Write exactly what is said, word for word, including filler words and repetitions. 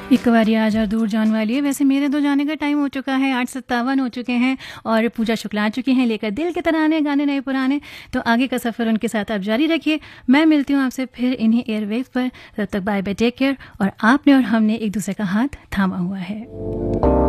एक बारी आज और दूर जान वाली है। वैसे मेरे तो जाने का टाइम हो चुका है, आठ सत्तावन हो चुके हैं और पूजा शुक्ला आ चुकी हैं लेकर दिल के तराने, गाने नए पुराने। तो आगे का सफ़र उनके साथ आप जारी रखिए। मैं मिलती हूँ आपसे फिर इन्हीं एयरवेव्स पर। तब तक बाय बाय, टेक केयर। और आपने और हमने एक दूसरे का हाथ थामा हुआ है।